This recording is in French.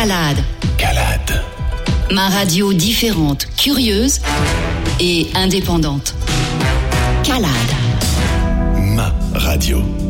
Calade. Calade. Ma radio différente, curieuse et indépendante. Calade. Ma radio.